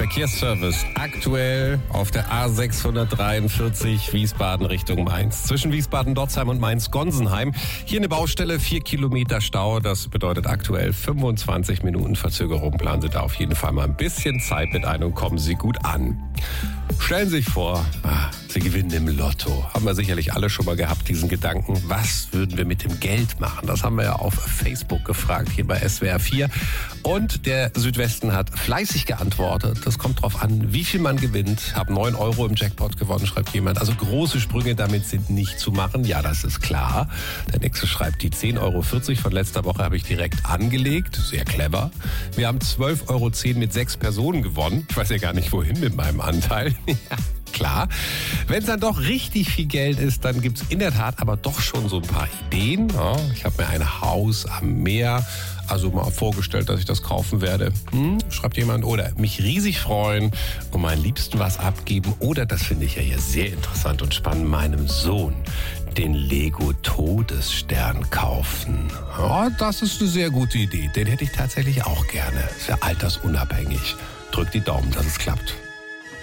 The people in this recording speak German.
Verkehrsservice. Aktuell auf der A643 Wiesbaden Richtung Mainz. Zwischen Wiesbaden-Dotzheim und Mainz-Gonsenheim. Hier eine Baustelle, 4 Kilometer Stau. Das bedeutet aktuell 25 Minuten Verzögerung. Planen Sie da auf jeden Fall mal ein bisschen Zeit mit ein und kommen Sie gut an. Stellen Sie sich vor, Sie gewinnen im Lotto. Haben wir sicherlich alle schon mal gehabt, diesen Gedanken. Was würden wir mit dem Geld machen? Das haben wir ja auf Facebook gefragt, hier bei SWR 4. Und der Südwesten hat fleißig geantwortet. Das kommt drauf an, wie viel man gewinnt. Hab 9 Euro im Jackpot gewonnen, schreibt jemand. Also große Sprünge damit sind nicht zu machen. Ja, das ist klar. Der nächste schreibt, die 10,40 Euro von letzter Woche habe ich direkt angelegt. Sehr clever. Wir haben 12,10 Euro mit 6 Personen gewonnen. Ich weiß ja gar nicht, wohin mit meinem Anteil. Klar. Wenn es dann doch richtig viel Geld ist, dann gibt es in der Tat aber doch schon so ein paar Ideen. Ja, ich habe mir ein Haus am Meer mal vorgestellt, dass ich das kaufen werde. Schreibt jemand. Oder mich riesig freuen und meinen Liebsten was abgeben. Oder, das finde ich ja hier sehr interessant und spannend, meinem Sohn den Lego-Todesstern kaufen. Ja, das ist eine sehr gute Idee. Den hätte ich tatsächlich auch gerne. Ist ja altersunabhängig. Drückt die Daumen, dass es klappt.